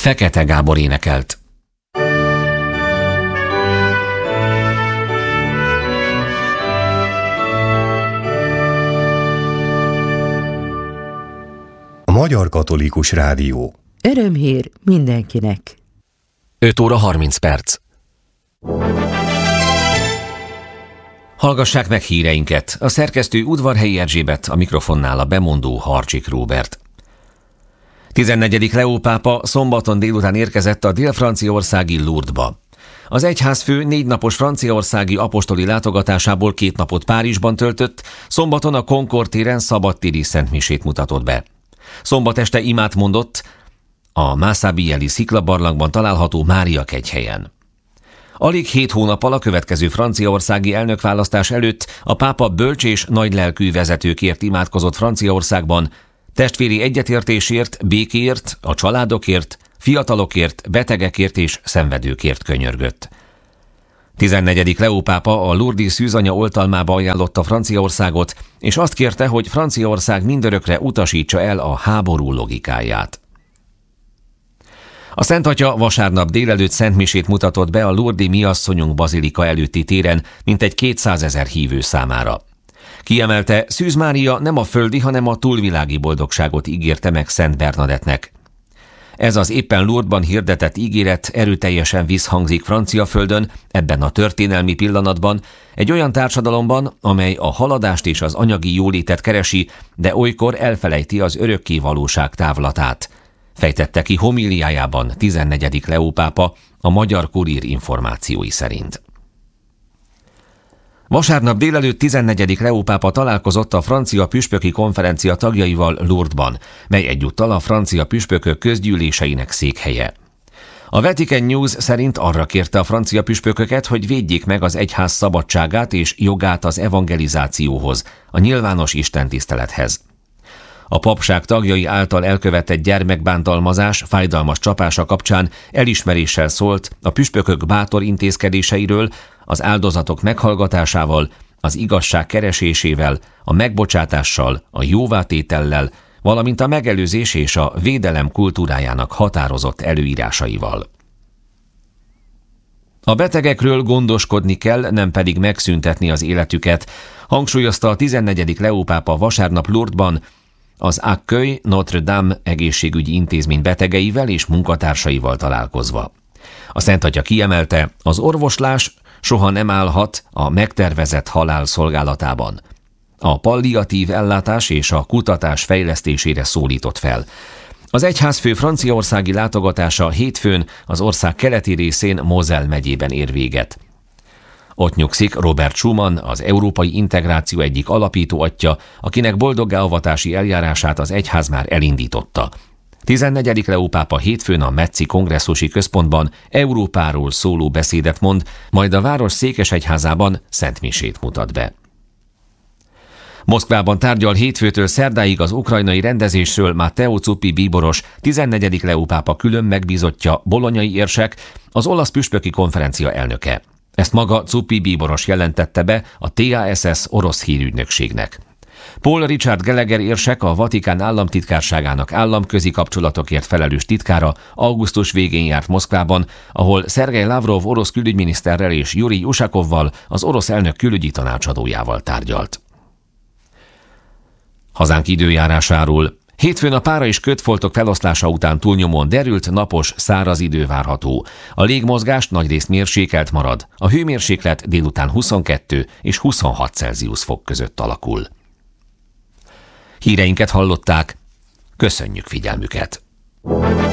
Fekete Gábor énekelt. A Magyar Katolikus Rádió. Örömhír mindenkinek. 5 óra 30 perc. Hallgassák meg híreinket. A szerkesztő Udvarhelyi Erzsébet, a mikrofonnál a bemondó Harcsik Róbert. 14. Leó pápa szombaton délután érkezett a dél-franciaországi Lourdesba. Az egyházfő 4 napos franciaországi apostoli látogatásából 2 napot Párizsban töltött, szombaton a Concorde téren szabadtéri szentmisét mutatott be. Szombat este imát mondott a Mászabieli sziklabarlangban található Mária kegyhelyen. Alig 7 hónappal a következő franciaországi elnökválasztás előtt a pápa bölcs és nagylelkű vezetőkért imádkozott Franciaországban, testvéri egyetértésért, békéért, a családokért, fiatalokért, betegekért és szenvedőkért könyörgött. 14. Leó pápa a Lourdes szűzanya oltalmába ajánlotta Franciaországot, és azt kérte, hogy Franciaország mindörökre utasítsa el a háború logikáját. A Szent Atya vasárnap délelőtt szentmisét mutatott be a Lourdesi Mi Asszonyunk bazilika előtti téren mintegy 200 000 hívő számára. Kiemelte, Szűz Mária nem a földi, hanem a túlvilági boldogságot ígérte meg Szent Bernadettnek. Ez az éppen Lourdesban hirdetett ígéret erőteljesen visszhangzik francia földön, ebben a történelmi pillanatban, egy olyan társadalomban, amely a haladást és az anyagi jólétet keresi, de olykor elfelejti az örökké valóság távlatát, fejtette ki homíliájában 14. Leó pápa a Magyar Kurír információi szerint. Vasárnap délelőtt 14. Leó pápa találkozott a francia püspöki konferencia tagjaival Lourdesban, mely egyúttal a francia püspökök közgyűléseinek székhelye. A Vatican News szerint arra kérte a francia püspököket, hogy védjék meg az egyház szabadságát és jogát az evangelizációhoz, a nyilvános istentisztelethez. A papság tagjai által elkövetett gyermekbántalmazás fájdalmas csapása kapcsán elismeréssel szólt a püspökök bátor intézkedéseiről, az áldozatok meghallgatásával, az igazság keresésével, a megbocsátással, a jóvátétellel, valamint a megelőzés és a védelem kultúrájának határozott előírásaival. A betegekről gondoskodni kell, nem pedig megszüntetni az életüket, hangsúlyozta a 14. Leó pápa vasárnap Lourdesban, az Accueil Notre-Dame egészségügyi intézmény betegeivel és munkatársaival találkozva. A Szent Atya kiemelte, az orvoslás soha nem állhat a megtervezett halál szolgálatában. A palliatív ellátás és a kutatás fejlesztésére szólított fel. Az egyházfő franciaországi látogatása hétfőn az ország keleti részén Moselle megyében ér véget. Ott nyugszik Robert Schuman, az európai integráció egyik alapító atya, akinek boldoggá-avatási eljárását az egyház már elindította. 14. Leó pápa hétfőn a Metzi kongresszusi központban Európáról szóló beszédet mond, majd a város székesegyházában szentmisét mutat be. Moszkvában tárgyal hétfőtől szerdáig az ukrajnai rendezésről Matteo Zuppi bíboros, 14. Leó pápa külön megbízottja, bolonyai érsek, az olasz püspöki konferencia elnöke. Ezt maga Zuppi bíboros jelentette be a TASS orosz hírügynökségnek. Paul Richard Gallagher érsek, a Vatikán államtitkárságának államközi kapcsolatokért felelős titkára augusztus végén járt Moszkvában, ahol Szergej Lavrov orosz külügyminiszterrel és Jurij Usakovval, az orosz elnök külügyi tanácsadójával tárgyalt. Hazánk időjárásáról. Hétfőn a pára és kötfoltok feloszlása után túlnyomóan derült, napos, száraz idő várható. A légmozgás nagyrészt mérsékelt marad. A hőmérséklet délután 22 és 26 Celsius fok között alakul. Híreinket hallották. Köszönjük figyelmüket!